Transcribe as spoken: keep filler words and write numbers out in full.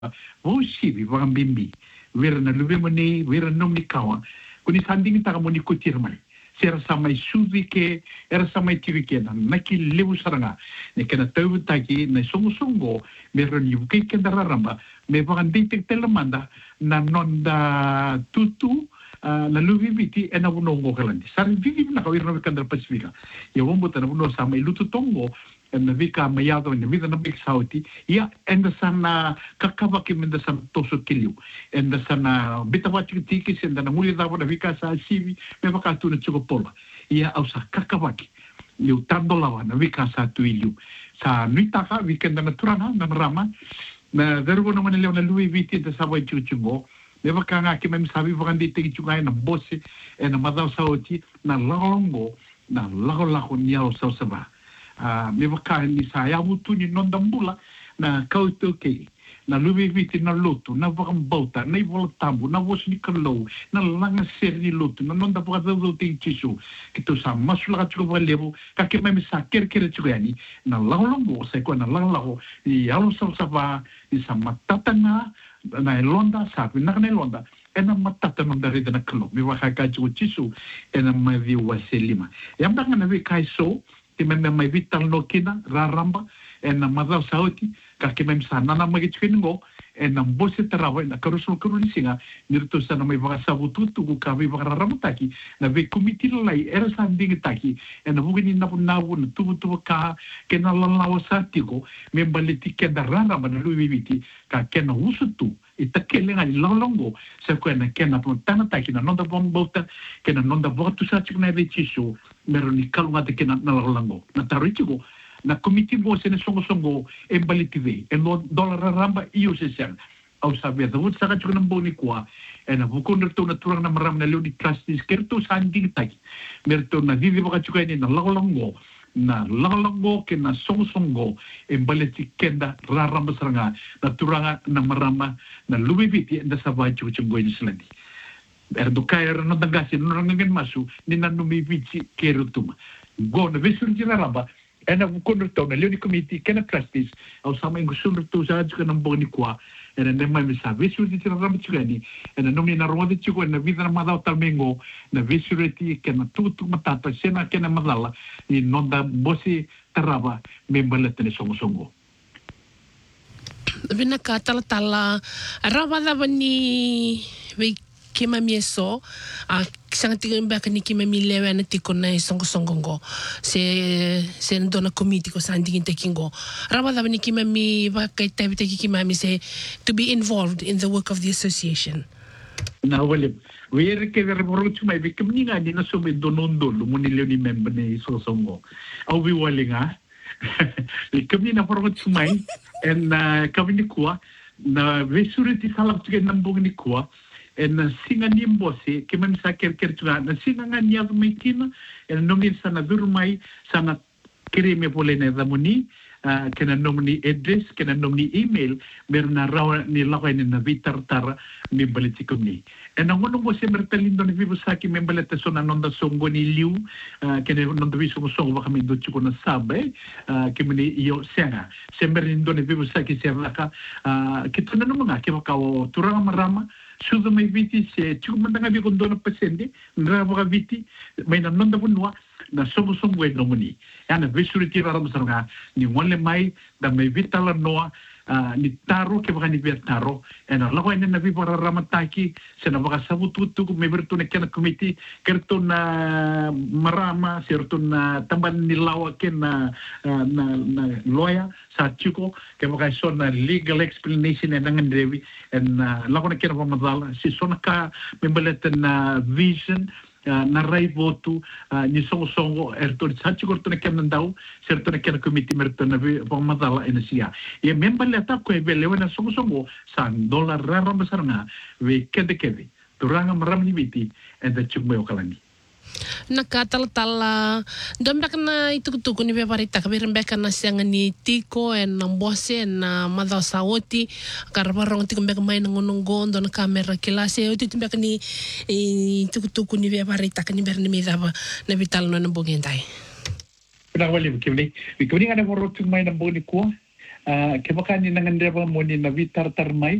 wo sivi wa bimbi wera na luwe mani wera nom ni kawa kuni sanding ta mo ni kutir mai ser samai suvi ke era samai tivi ke na naki lewu saranga ne kana tau taki na songo songo me roni ke ke ramba me wa ndi te telemanda na nonda tutu na luwe biti ena uno ngo kalandi sari vivi na kawira na kandra pasifika ya wombo ta na uno samai lutu tongo na vika mayado na vida na big sauti ya enda sana kakava ke menda sana toso kiliu enda sana bitawati tiki senda na muli davo na vika sa sivi me vaka tu na chokopola ya au sa kakava ki liu tando lawa na vika sa tu iliu sa nuitaka weekend na turana na rama na verbo na maneleo na lui viti da sa wai chuchungo me vaka nga ke mem sabi vagandi tiki chungai na bosse e na madao sauti na lalongo na lalolaho niao sa saba Uh, me waka ni sa ya mutu ni nonda mbula na kauto ke na luwe viti na lotu na wakambauta na iwola tambu na wosi ni kalou na langa seri ni lotu na nonda waka zau te chisu kito sa masula ka chuko walevo ka ke mai sa kere kere chuko yani na lalongo sa kwa na lalongo i alo sa sava i sa matata na na elonda sa na na elonda ena matata nonda reda na kalou me waka ka chuko chisu ena mavi waselima yamba na we kai so te me mai vital no kina raramba e na madau sauti ka ke mem sana na magi tsingo e na bose tarawa na karusul karulisinga nirto sana mai vaga sabutu tu ka vi vaga raramba taki na ve komiti lai era sanding taki e na bugini na na na tu tu ka ke na la la wasatiko me baleti ke da raramba na lui viti ka ke na usutu ita kele ngai lalongo se ko na ke na tana taki na nonda bom bota ke na nonda votu sa chikna ve chisu meroni kalunga te ke na lalongo na tarichiko na komiti bo se ne songo songo e balitive e no dollar ramba io se sen au sabe da vut saka chukuna boni kwa e na vuko nirto na turang na maram na leoni trustees kerto sanding taki merto na vivi baka chukani na lalongo na lalongo ke na songo songo e baliti kenda raramba saranga na turanga na marama na lubiviti da sabai chuchungo ni slandi erdo kaira no dagasi no rangen masu ni na no mi vici kerutuma go na visul jira ramba ena vukonderto na leoni committee kena trustees au sama ingusundu tu sa juga namboni kwa ena nema misa visul jira ramba chugani ena nomi na ronde chugo na vida na madao talmengo na visuleti kena tutu matata sena kena madala ni nonda bosi taraba membalete ne songo songo vina ka tala tala rawada bani we kima mieso a sanga tingin ba kani kima milewe na tiko na songo songo ngo se se ndona committee ko sanding takingo raba da bani kima mi ba kai tabi taki kima mi se to be involved in the work of the association na wale we re ke re borutu mai bi kemi nga ni na so me donondo lu moni leoni member ne so songo au bi wale nga kemi na borutu mai en kami ni kwa na vesuriti salak tuge nambong ni kwa en singa nimbose ke mem sa ker ker tuna na singa nga niya maitina en nomin sana durmai sana kirime polene damuni kena nomni address kena nomni email merna rawa ni lakay ni na vitar tar mi baliti kumni en ngono mo se mertalindo ni vivo saki me balete sona nonda songo ni liu kena nonda viso mo songo kami do chuko na sabe kemni yo senga se merlindo ni vivo saki se laka kituna no mga ke makaw turang marama sudo may viti se chuko mandanga bi kondo na pasende ngrava viti may nonda bunwa na songo songo e nomoni yana visuriti raram saranga ni wale mai da mai vitala noa ni taro ke baka ni taro ena lako ene na vipo ramataki se na baka sabututu me bertu na kena komiti kerto na marama serto na tamban ni lawa ke na na na lawyer sa chuko ke baka so na legal explanation en ngan devi en lako na kena pamadala si sona ka membelet na vision Uh, na rai votu uh, ni songo songo erto sachi korto na kem ndau serto na kem committee merto na pamadala ina sia e member leta ko e bele na songo songo san dollar rara masaranga we kede kede turanga maram ni biti and the chukmo kalani nakatala-tala dombek na itukutuku ni bebarita kabirin beka na siang ni tiko en nambose na madao sawoti karabarong tiko beka may nangununggon do na kamera kilase o tito beka ni itukutuku ni bebarita kani ber ni midaba na vital no nambongin tay pinawali kimni kimni nga na moro tung may nambongin ko uh, ke makani nangan reba mo ni na vitar tarmai